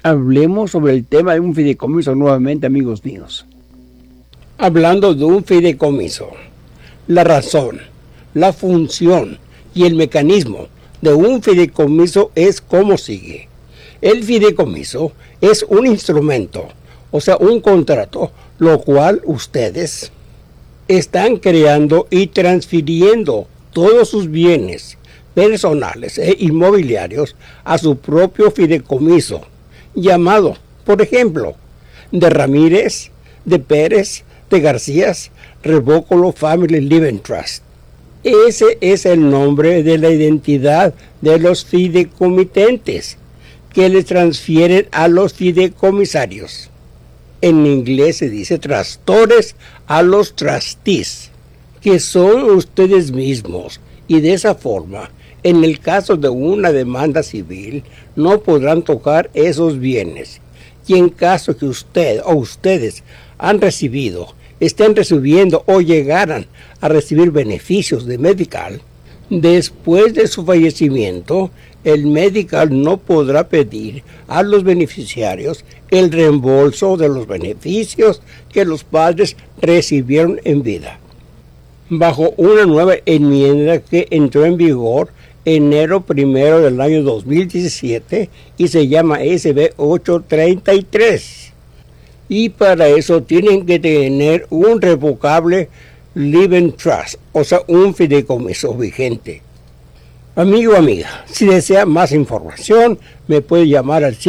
Hablemos sobre el tema de un fideicomiso nuevamente, amigos míos. Hablando de un fideicomiso, la razón, la función y el mecanismo de un fideicomiso es como sigue. El fideicomiso es un instrumento, o sea, un contrato, lo cual ustedes están creando y transfiriendo todos sus bienes personales e inmobiliarios a su propio fideicomiso, llamado, por ejemplo, de Ramírez, de Pérez, de Garcías, Revócolo Family Living Trust. Ese es el nombre de la identidad de los fideicomitentes que le transfieren a los fideicomisarios. En inglés se dice trustores a los trustees, que son ustedes mismos, y de esa forma, en el caso de una demanda civil, no podrán tocar esos bienes. Y en caso que usted o ustedes estén recibiendo o llegaran a recibir beneficios de Medical, después de su fallecimiento, el Medical no podrá pedir a los beneficiarios el reembolso de los beneficios que los padres recibieron en vida. Bajo una nueva enmienda que entró en vigor enero 1 del año 2017 y se llama SB 833. Y para eso tienen que tener un revocable Living Trust, o sea, un fideicomiso vigente. Amigo o amiga, si desea más información, me puede llamar al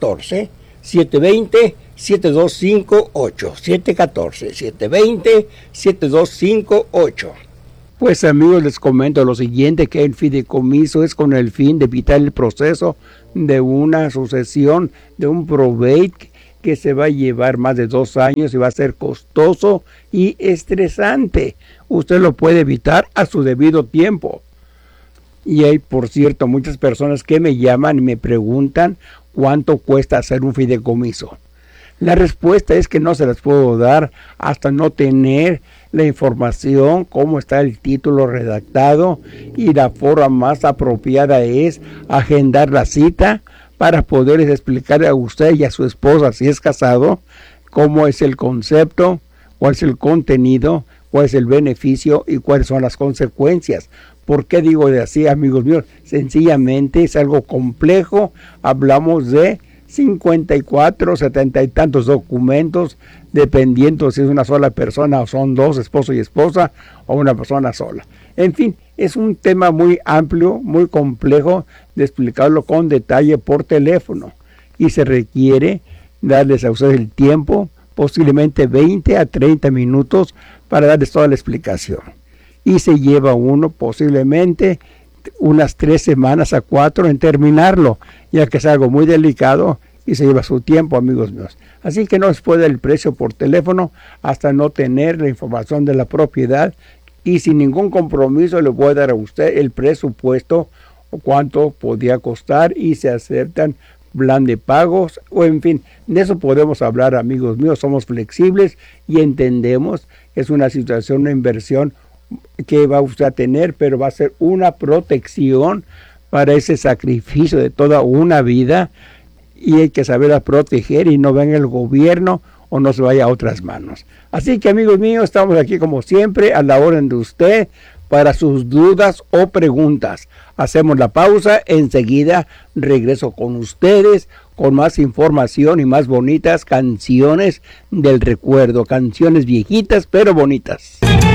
714-720-7258. 714-720-7258. Pues amigos, les comento lo siguiente, que el fideicomiso es con el fin de evitar el proceso de una sucesión de un probate que se va a llevar más de 2 años y va a ser costoso y estresante. Usted lo puede evitar a su debido tiempo. Y hay, por cierto, muchas personas que me llaman y me preguntan cuánto cuesta hacer un fideicomiso. La respuesta es que no se las puedo dar hasta no tener la información, cómo está el título redactado, y la forma más apropiada es agendar la cita para poderles explicar a usted y a su esposa, si es casado, cómo es el concepto, cuál es el contenido, cuál es el beneficio y cuáles son las consecuencias. ¿Por qué digo de así, amigos míos? Sencillamente es algo complejo. Hablamos de 54, 70 y tantos documentos, dependiendo si es una sola persona o son 2, esposo y esposa, o una persona sola. En fin, es un tema muy amplio, muy complejo de explicarlo con detalle por teléfono. Y se requiere darles a ustedes el tiempo, posiblemente 20 a 30 minutos, para darles toda la explicación. Y se lleva uno posiblemente unas 3 semanas a 4 en terminarlo, ya que es algo muy delicado y se lleva su tiempo, amigos míos. Así que no les puede dar el precio por teléfono hasta no tener la información de la propiedad, y sin ningún compromiso le voy a dar a usted el presupuesto o cuánto podría costar, y se aceptan plan de pagos, o en fin, de eso podemos hablar, amigos míos. Somos flexibles y entendemos que es una situación, una inversión que va usted a tener, pero va a ser una protección para ese sacrificio de toda una vida, y hay que saberla proteger y no venga el gobierno o no se vaya a otras manos. Así que, amigos míos, estamos aquí como siempre a la orden de usted para sus dudas o preguntas. Hacemos la pausa, enseguida regreso con ustedes con más información y más bonitas canciones del recuerdo, canciones viejitas pero bonitas.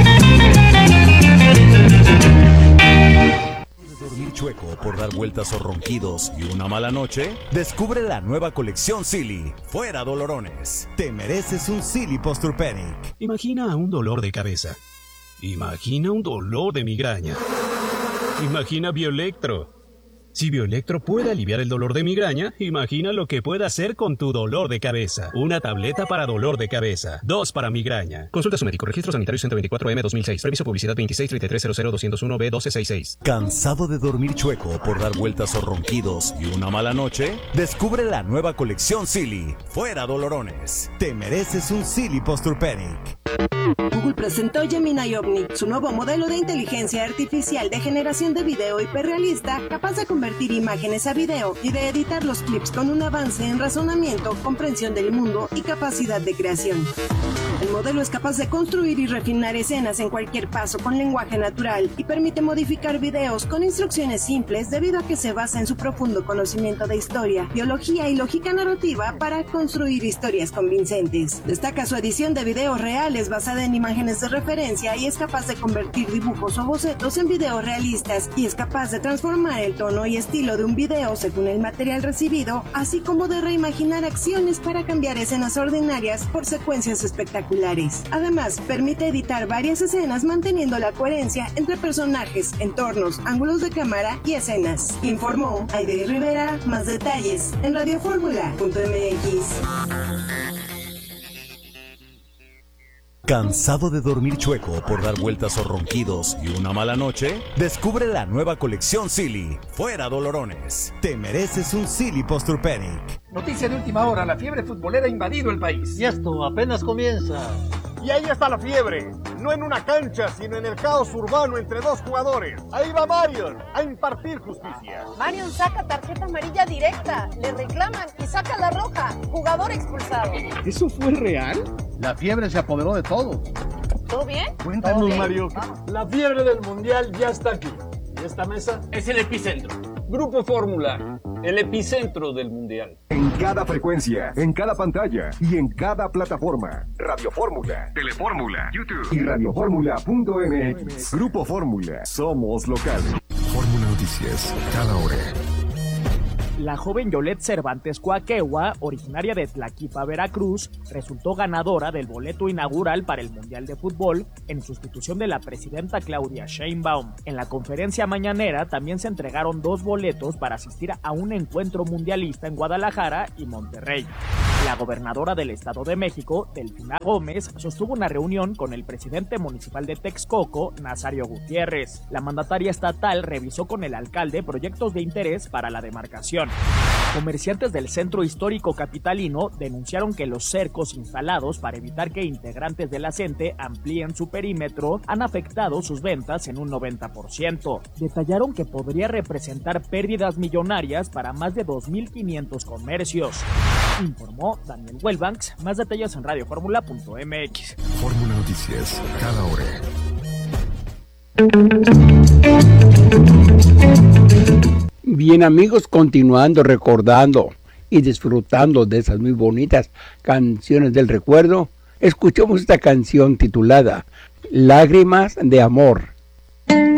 ¿Dormir chueco por dar vueltas o ronquidos y una mala noche? Descubre la nueva colección Silly. Fuera dolorones. Te mereces un Silly Posturepedic. Imagina un dolor de cabeza. Imagina un dolor de migraña. Imagina Bioelectro. Si Bioelectro puede aliviar el dolor de migraña, imagina lo que puede hacer con tu dolor de cabeza. Una tableta para dolor de cabeza, 2 para migraña. Consulta a su médico. Registro sanitario 124M 2006. Reviso publicidad 2633000201B1266. ¿Cansado de dormir chueco por dar vueltas o ronquidos y una mala noche? Descubre la nueva colección Silly. Fuera dolorones. Te mereces un Silly Posturepedic. Google presentó Gemini Omni, su nuevo modelo de inteligencia artificial de generación de video hiperrealista, capaz de convertir imágenes a video y de editar los clips con un avance en razonamiento, comprensión del mundo y capacidad de creación. El modelo es capaz de construir y refinar escenas en cualquier paso con lenguaje natural y permite modificar videos con instrucciones simples debido a que se basa en su profundo conocimiento de historia, biología y lógica narrativa para construir historias convincentes. Destaca su edición de videos reales basada en imágenes de referencia y es capaz de convertir dibujos o bocetos en videos realistas y es capaz de transformar el tono y estilo de un video según el material recibido, así como de reimaginar acciones para cambiar escenas ordinarias por secuencias espectaculares. Además, permite editar varias escenas manteniendo la coherencia entre personajes, entornos, ángulos de cámara y escenas. Informó Aide Rivera. Más detalles en radioformula.mx. ¿Cansado de dormir chueco por dar vueltas o ronquidos y una mala noche? Descubre la nueva colección Silly. Fuera dolorones. Te mereces un Silly Posturepedic. Noticia de última hora, la fiebre futbolera ha invadido el país. Y esto apenas comienza. Y ahí está la fiebre, no en una cancha, sino en el caos urbano entre dos jugadores. Ahí va Marion a impartir justicia. Marion saca tarjeta amarilla directa, le reclaman y saca la roja, jugador expulsado. ¿Eso fue real? La fiebre se apoderó de todo. ¿Todo bien? Cuéntanos, Mario. La fiebre del mundial ya está aquí. Y esta mesa es el epicentro. Grupo Fórmula, el epicentro del mundial. En cada frecuencia, en cada pantalla y en cada plataforma. Radio Fórmula, Telefórmula, YouTube y radioformula.mx. Grupo Fórmula, somos locales. Fórmula Noticias, cada hora. La joven Yolet Cervantes Coaquegua, originaria de Tlaquipa, Veracruz, resultó ganadora del boleto inaugural para el Mundial de Fútbol en sustitución de la presidenta Claudia Sheinbaum. En la conferencia mañanera también se entregaron 2 boletos para asistir a un encuentro mundialista en Guadalajara y Monterrey. La gobernadora del Estado de México, Delfina Gómez, sostuvo una reunión con el presidente municipal de Texcoco, Nazario Gutiérrez. La mandataria estatal revisó con el alcalde proyectos de interés para la demarcación. Comerciantes del centro histórico capitalino denunciaron que los cercos instalados para evitar que integrantes de la CENTE amplíen su perímetro han afectado sus ventas en un 90%. Detallaron que podría representar pérdidas millonarias para más de 2.500 comercios. Informó Daniel Wellbanks. Más detalles en radioformula.mx. Fórmula Noticias, cada hora. Bien, amigos, continuando recordando y disfrutando de esas muy bonitas canciones del recuerdo, escuchemos esta canción titulada Lágrimas de Amor.